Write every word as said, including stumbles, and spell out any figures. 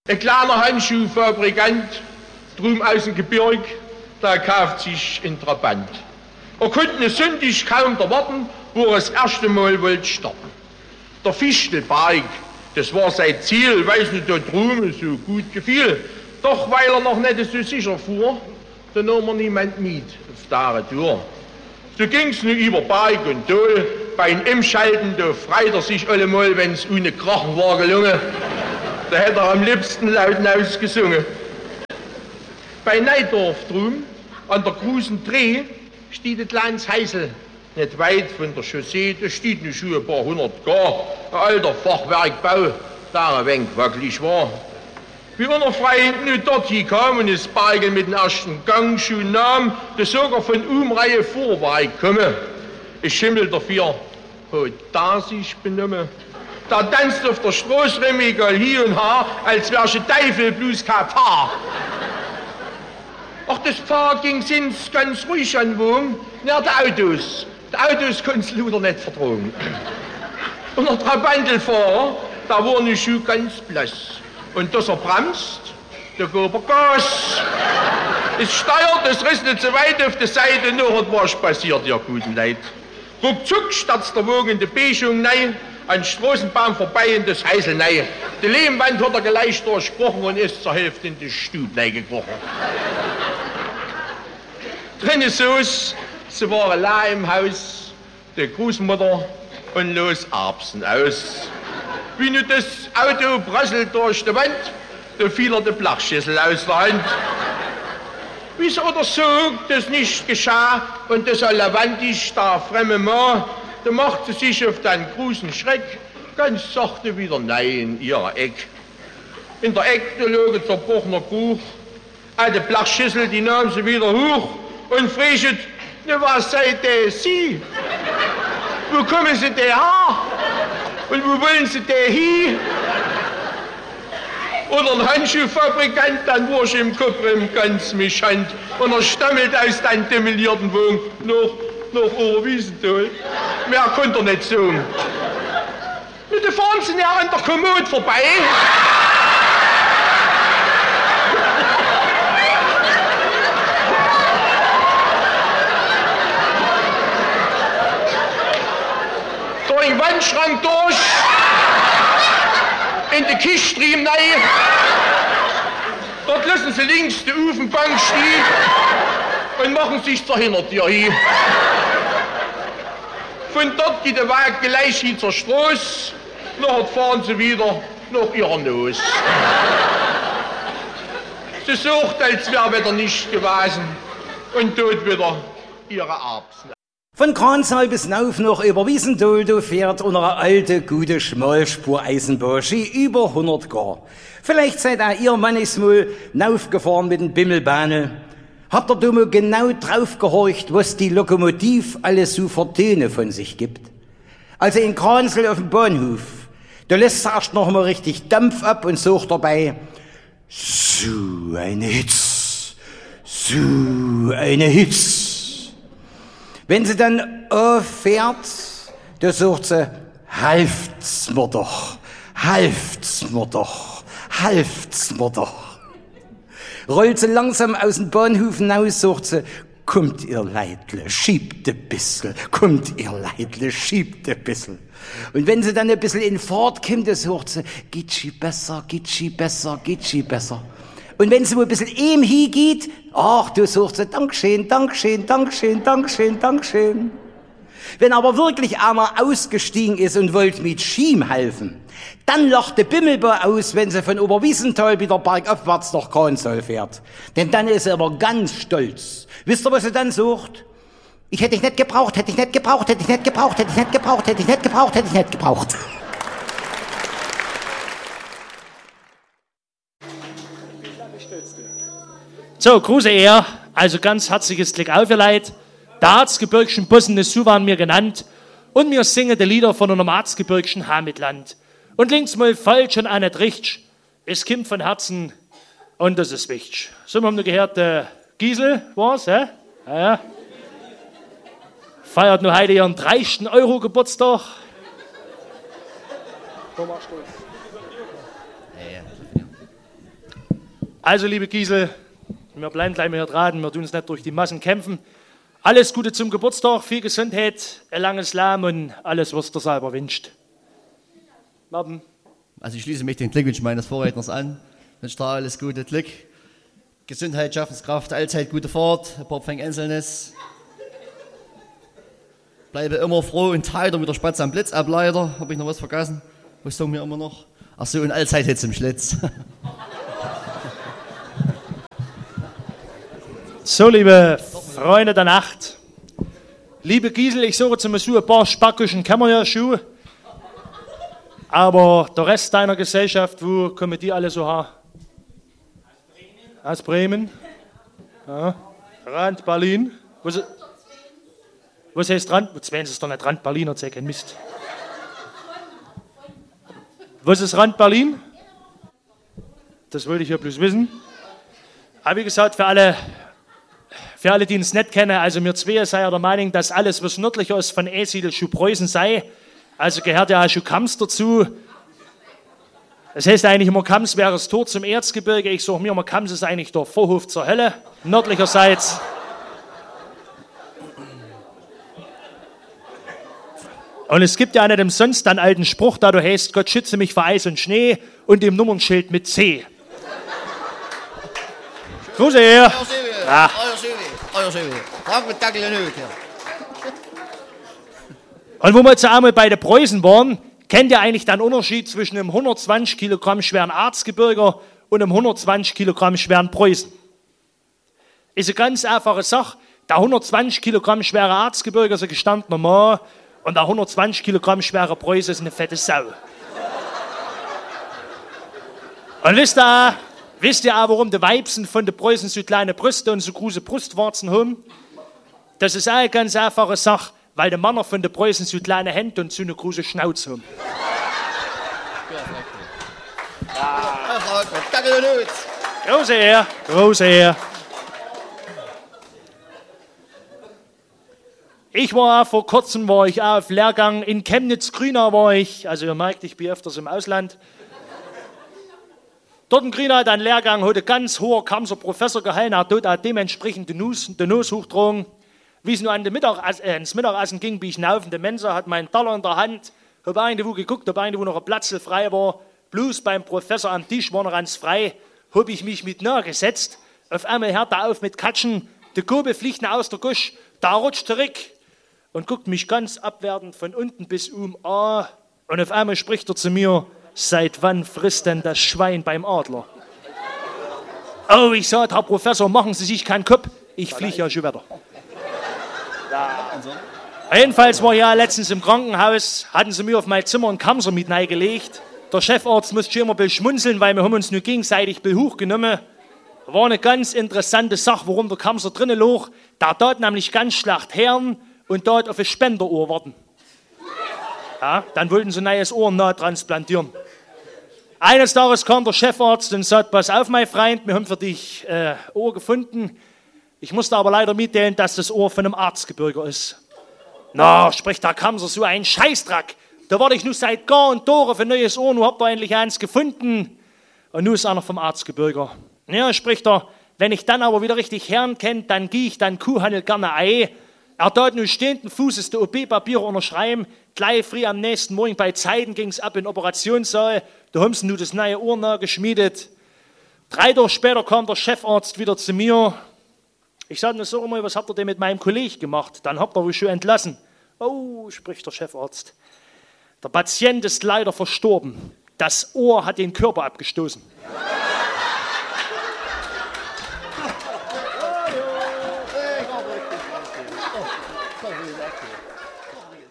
Ein kleiner Handschuhfabrikant, drüben aus dem Gebirg, da kauft sich ein Trabant. Er konnte ne Sonntag kaum erwarten, wo er das erste Mal wollte starten. Der Fichtelberg, das war sein Ziel, weil es nicht da drüben so gut gefiel. Doch weil er noch nicht so sicher fuhr, da nahm er niemand mit auf der Tour. So ging's nur über Berg und Tal, beim Umschalten, da freit er sich allemal, wenn's ohne Krachen war gelungen. Da hätte er am liebsten laut ausgesungen. Bei Neidorf drüben, an der großen Dreh, steht das Lands Heisel. Nicht weit von der Chaussee, da steht ne schon ein paar hundert Gar. Ein alter Fachwerkbau, der ein wenig wackelig war. Wie unser Freund nur dort hier kam und das Bergel mit dem ersten Gang schon nahm, da sogar von Umreihe Vorwerk komme. Ich schimmel dafür, hat da sich benommen. Da tanzt auf der Straße egal hier und her, als wär's ein Teufel bloß kein Paar. Ach, das Paar ging sind's ganz ruhig an Wohn, nach der Autos. Die Autos konnt's Luder nicht vertragen. Und der Trabantelfahrer, da war ne Schuh ganz blass. Und dass er bremst, da gab er Gas. Es steuert, es riss nicht so weit auf die Seite, noch hat was passiert, ihr guten Leid. Ruckzuck stürzt der Wagen in die Beigung rein, an Straßenbahn vorbei in das Heisel rein. Die Lehmwand hat er gleich durchbrochen und ist zur Hälfte in die Stube reingekrochen. Drinnen so's, sie war allein im Haus, die Großmutter und los Erbsen aus. Wie nun das Auto prasselt durch die Wand, da fiel er die Blachschüssel aus der Hand. Wie's oder so, das nicht geschah und das allerwandig der fremde Mann, da macht sie sich auf den großen Schreck ganz sachte wieder rein in ihrer Eck. In der Eck, da lag ein zerbrochener Kuch, eine Blachschüssel, die nahm sie wieder hoch und fragt, ne, was seid ihr Sie? Wo kommen Sie denn her? Und wo wollen Sie denn hin? Oder ein Handschuhfabrikant, dann war ich im Kopf im ganz mischant und er stammelt aus den demolierten Wohnung nach, nach Oberwiesenthal. Mehr konnte er nicht sagen. Mit der fahren Sie ja an der Kommode vorbei. Durch den Wandschrank durch, in die Kiste rein. Dort lassen Sie links die Ofenbank stehen und machen sich zur Hintertür hin. Von dort geht der Weg gleich hin zur Straße, nachher fahren Sie wieder nach Ihrer Nuss. Sie sucht, als wäre wieder nicht gewesen und tut wieder ihre Erbsen. Von Kranzal bis Nauf noch über Wiesenthal, da fährt unsere alte, gute Schmalspur-Eisenbahn über hundert Gar. Vielleicht seid auch ihr manchmal naufgefahren mit den Bimmelbahnen. Habt ihr da mal genau drauf gehorcht, was die Lokomotiv alles so für Töne von sich gibt? Also in Kranzal auf dem Bahnhof, da lässt sie erst noch mal richtig Dampf ab und sucht dabei, so eine Hitz, so eine Hitz. Wenn sie dann auffährt, da sucht sie, halft's mir doch, halft's mir doch, halft's mir doch. Rollt sie langsam aus dem Bahnhof hinaus, sucht sie, kommt ihr Leidle, schiebt ein bisschen, kommt ihr Leidle, schiebt ein bisschen. Und wenn sie dann ein bisschen in Fahrt kommt, da sucht sie, geht sie besser, geht sie besser, geht sie besser. Und wenn sie mal ein bisschen ihm hingeht, ach, du suchst sie, Dankeschön, Dankeschön, Dankeschön, Dankeschön, Dankeschön. Wenn aber wirklich einer ausgestiegen ist und wollte mit Schiem helfen, dann lacht der Bimmelbau aus, wenn sie von Oberwiesenthal wieder bergaufwärts nach Kranzal fährt. Denn dann ist er aber ganz stolz. Wisst ihr, was sie dann sucht? Ich hätte dich nicht gebraucht, hätte ich nicht gebraucht, hätte ich nicht gebraucht, hätte ich nicht gebraucht, hätte ich nicht gebraucht, hätte ich nicht gebraucht. So, Grüße er, also ganz herzliches Glück auf, ihr Leid. Der Erzgebirgschen Bossen, so waren wir genannt. Und wir singen die Lieder von einem Erzgebirgschen Heimatland. Und links mal falsch und auch nicht richtig. Es kommt von Herzen und das ist wichtig. So, wir haben nur gehört, äh, Giesel war's, hä? Ja, ja. Feiert nur heute ihren dreißigsten Euro Geburtstag. Also, liebe Giesel, wir bleiben gleich mal hier dran, wir tun uns nicht durch die Massen kämpfen. Alles Gute zum Geburtstag, viel Gesundheit, ein langes Leben und alles, was du selber wünscht. Martin. Also ich schließe mich den Glückwünschen meines Vorredners an. Ich wünsche dir alles Gute, Glück, Gesundheit, Schaffenskraft, allzeit gute Fahrt, ein paar Pfennig Einzelnes. Bleibe immer froh und heiter mit der Spatze am Blitzableiter. Habe ich noch was vergessen? Was sagen wir immer noch? Ach so, und allzeit Hitze im Schlitz. So, liebe Freunde der Nacht, liebe Giesel, ich suche zum Beispiel ein paar Spackischen Kämmerjahr-Schuhe, aber der Rest deiner Gesellschaft, wo kommen die alle so her? Aus Bremen. Ja. Rand Berlin. Was, was heißt Rand? Jetzt werden sie es doch nicht Rand Berlin, erzähl kein Mist. Was ist Rand Berlin? Das wollte ich ja bloß wissen. Aber wie gesagt, für alle... Für alle, die uns nicht kennen, also wir zwei sei ja der Meinung, dass alles, was nördlicher ist von Esil, schon Preußen sei. Also gehört ja auch schon Kams dazu. Das heißt eigentlich immer, Kams wäre das Tor zum Erzgebirge. Ich sage mir immer, Kams ist eigentlich der Vorhof zur Hölle, nördlicherseits. Und es gibt ja nicht umsonst einen alten Spruch, da du heißt, Gott schütze mich vor Eis und Schnee und dem Nummernschild mit C. Grüße her. Ja. Und wo wir jetzt einmal bei den Preußen waren, kennt ihr eigentlich den Unterschied zwischen einem hundertzwanzig Kilogramm schweren Erzgebirger und einem hundertzwanzig Kilogramm schweren Preußen? Ist eine ganz einfache Sache. Der hundertzwanzig Kilogramm schwere Erzgebirger ist ein gestandener Mann und der hundertzwanzig Kilogramm schwere Preußen ist eine fette Sau. Und wisst ihr, wisst ihr auch, warum die Weibsen von den Preußen so kleine Brüste und so große Brustwarzen haben? Das ist auch eine ganz einfache Sache, weil die Männer von den Preußen so kleine Hände und so eine große Schnauze haben. Große Ehre, große Ehre. Ich war auch, vor kurzem war ich auch auf Lehrgang in Chemnitz-Grünau war ich, also ihr merkt, ich bin öfters im Ausland. Dort in Grünau hat ein Lehrgang, hat ein ganz hoher Kamser Professor gehalten, er hat dort auch dementsprechend den Nuss, den Nuss hochgetragen. Wie es nur an den Mittag, äh, ins Mittagessen ging, bin ich hinauf in der Mensa, hat meinen Teller in der Hand, habe irgendwo geguckt, ob irgendwo noch ein Platz frei war. Bloß beim Professor am Tisch war noch ganz frei, habe ich mich mit nahe gesetzt. Auf einmal hört er auf mit Katschen, der Gobe fliegt nach aus der Gusch, da rutscht zurück und guckt mich ganz abwertend von unten bis um an. Und auf einmal spricht er zu mir: Seit wann frisst denn das Schwein beim Adler? Oh, ich sagte, Herr Professor, machen Sie sich keinen Kopf, ich fliege ja schon wieder. Ja. Jedenfalls war ich ja letztens im Krankenhaus, hatten sie mir auf mein Zimmer einen Kamser mit reingelegt. Der Chefarzt musste schon immer ein bisschen schmunzeln, weil wir haben uns nur gegenseitig hochgenommen. War eine ganz interessante Sache, warum der Kamser drinnen lag. Der dort nämlich ganz schlecht hören und dort auf ein Spenderohr warten. Ja, dann wollten sie ein neues Ohr nahe transplantieren. Eines Tages kam der Chefarzt und sagte: Pass auf, mein Freund, wir haben für dich äh, Ohr gefunden. Ich musste aber leider mitteilen, dass das Ohr von einem Erzgebirger ist. Na, spricht der Kamser, so ein Scheißdreck. Da warte ich nur seit Jahr und Tore für ein neues Ohr, nun habt ihr endlich eins gefunden. Und nun ist einer vom Erzgebirger. Ja, spricht er, wenn ich dann aber wieder richtig Herrn kenne, dann gehe ich dann Kuhhandel gerne ein. Er dort nun stehenden Fußes der O P-Papiere unterschreiben. Gleich früh am nächsten Morgen bei Zeiten ging es ab in den Operationssaal. Da haben sie nun das neue Ohr nachgeschmiedet. Drei Tage später kam der Chefarzt wieder zu mir. Ich sagte mir so immer, was habt ihr denn mit meinem Kollegen gemacht? Dann habt ihr wohl schon entlassen. Oh, spricht der Chefarzt. Der Patient ist leider verstorben. Das Ohr hat den Körper abgestoßen.